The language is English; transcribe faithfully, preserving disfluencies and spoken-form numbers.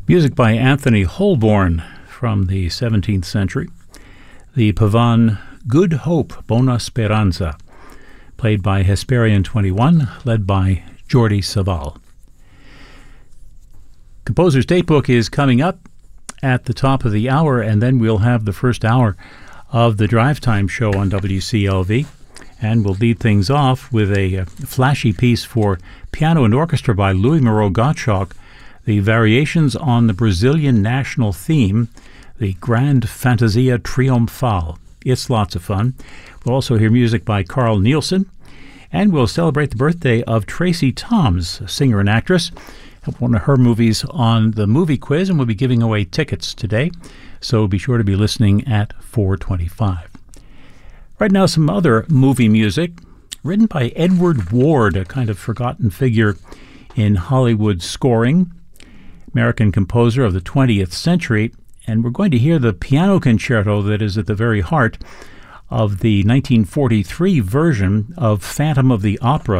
Music by Anthony Holborn from the seventeenth century. The Pavan Good Hope, Bona Speranza, played by Hesperian twenty-one, led by Jordi Savall. Composer's Datebook is coming up at the top of the hour, and then we'll have the first hour of the Drive Time show on W C L V. And we'll lead things off with a, a flashy piece for piano and orchestra by Louis Moreau Gottschalk, the variations on the Brazilian national theme, the Grand Fantasia Triomphal. It's lots of fun. We'll also hear music by Carl Nielsen, and we'll celebrate the birthday of Tracy Toms, a singer and actress. One of her movies on the movie quiz, and we'll be giving away tickets today, so be sure to be listening at four twenty-five. Right now, some other movie music written by Edward Ward, a kind of forgotten figure in Hollywood scoring, American composer of the twentieth century, and we're going to hear the piano concerto that is at the very heart of the nineteen forty-three version of Phantom of the Opera